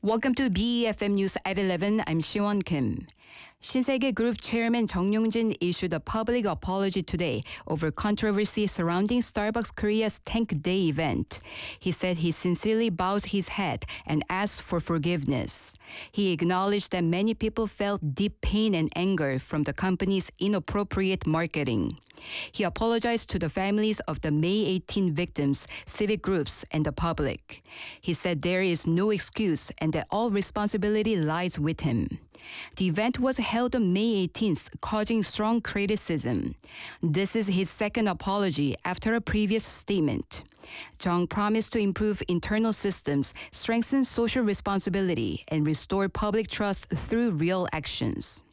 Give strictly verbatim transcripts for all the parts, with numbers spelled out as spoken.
Welcome to B E F M News at eleven. I'm Siwon Kim. Shinsegae Group Chairman Jung Yong-jin issued a public apology today over controversy surrounding Starbucks Korea's Tank Day event. He said he sincerely bows his head and asks for forgiveness. He acknowledged that many people felt deep pain and anger from the company's inappropriate marketing. He apologized to the families of the May eighteenth victims, civic groups, and the public. He said there is no excuse and that all responsibility lies with him. The event was held on May eighteenth, causing strong criticism. This is his second apology after a previous statement. Jung promised to improve internal systems, strengthen social responsibility, and restore public trust through real actions.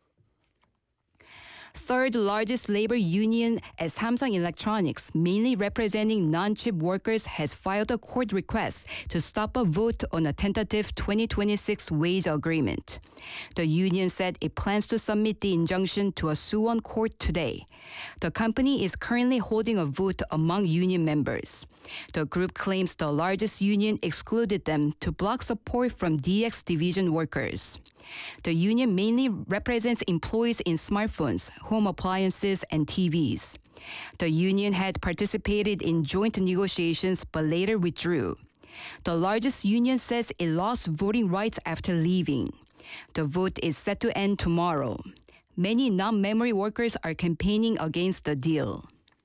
Third largest labor union as Samsung Electronics, mainly representing non-chip workers, has filed a court request to stop a vote on a tentative twenty twenty-six wage agreement. The union said it plans to submit the injunction to a Suwon court today. The company is currently holding a vote among union members. The group claims the largest union excluded them to block support from D X division workers. The union mainly represents employees in smartphones, home appliances, and T Vs. The union had participated in joint negotiations but later withdrew. The largest union says it lost voting rights after leaving. The vote is set to end tomorrow. Many non-memory workers are campaigning against the deal.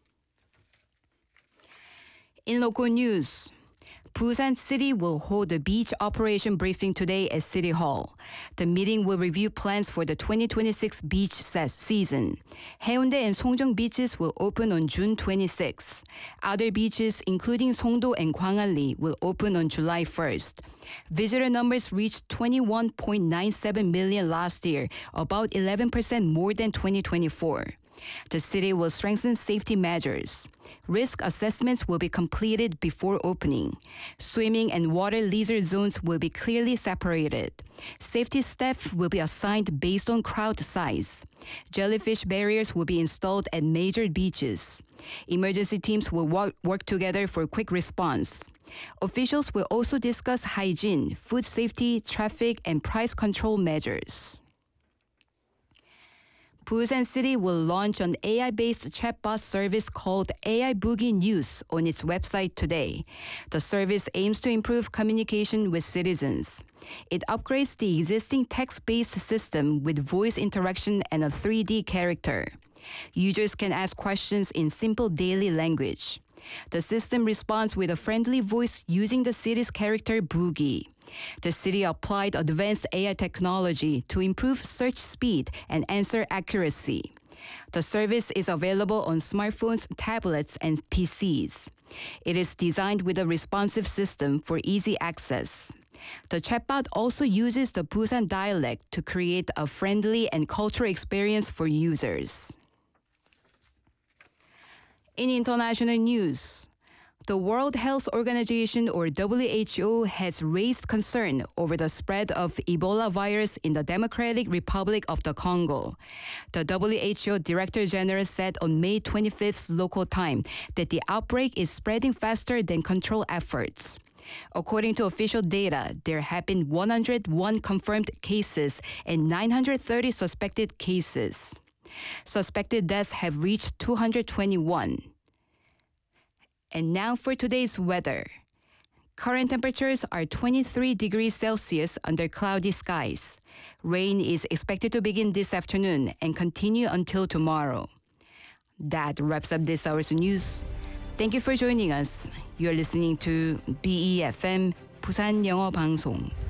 In local news, Busan City will hold a beach operation briefing today at City Hall. The meeting will review plans for the twenty twenty-six beach season. Haeundae and Songjeong beaches will open on June twenty-sixth. Other beaches, including Songdo and Gwangalli, will open on July first. Visitor numbers reached twenty-one point nine seven million last year, about eleven percent more than twenty twenty-four. The city will strengthen safety measures. Risk assessments will be completed before opening. Swimming and water leisure zones will be clearly separated. Safety staff will be assigned based on crowd size. Jellyfish barriers will be installed at major beaches. Emergency teams will work, work together for quick response. Officials will also discuss hygiene, food safety, traffic, and price control measures. Busan City will launch an A I-based chatbot service called A I Boogie News on its website today. The service aims to improve communication with citizens. It upgrades the existing text-based system with voice interaction and a three D character. Users can ask questions in simple daily language. The system responds with a friendly voice using the city's character Boogie. The city applied advanced A I technology to improve search speed and answer accuracy. The service is available on smartphones, tablets, and P Cs. It is designed with a responsive system for easy access. The chatbot also uses the Busan dialect to create a friendly and cultural experience for users. In international news, the World Health Organization, or W H O, has raised concern over the spread of Ebola virus in the Democratic Republic of the Congo. The W H O Director General said on May twenty-fifth local time that the outbreak is spreading faster than control efforts. According to official data, there have been one hundred one confirmed cases and nine hundred thirty suspected cases. Suspected deaths have reached two hundred twenty-one. And now for today's weather. Current temperatures are twenty-three degrees Celsius under cloudy skies. Rain is expected to begin this afternoon and continue until tomorrow. That wraps up this hour's news. Thank you for joining us. You're listening to B E F M Busan 영어 방송.